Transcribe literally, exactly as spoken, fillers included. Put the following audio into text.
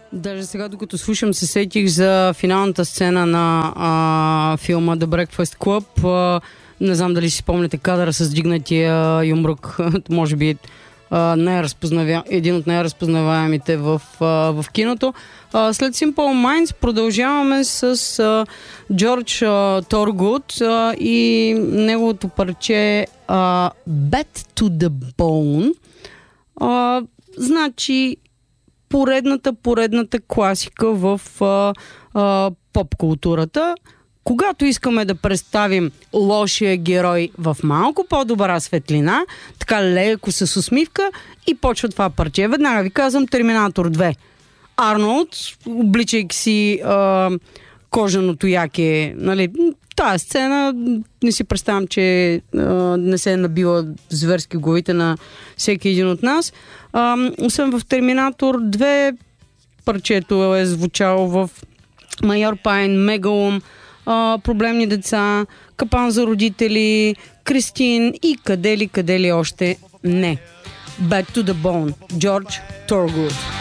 Даже сега, докато слушам, се сетих за финалната сцена на а, филма The Breakfast Club. А, не знам дали си спомняте кадъра с дигнатия юмрук. Може би а, най-разпознавя... един от най-разпознаваемите в, а, в киното. А, след Simple Minds продължаваме с а, Джордж а, Торгут а, и неговото парче а, Bad to the Bone. А, значи поредната, поредната класика в а, а, поп-културата. Когато искаме да представим лошия герой в малко по-добра светлина, така леко с усмивка, и почва това парче. Веднага ви казвам Терминатор две. Арнолд, обличайки си а, кожаното яке, нали, тая сцена, не си представям, че а, не се е набила зверски в главите на всеки един от нас. А, освен в Терминатор две, парчето е звучало в Майор Пайн, Мегалум, а, Проблемни деца, Капан за родители, Кристин и къде ли, къде ли още не. Back to the Bone, Джордж Торгут.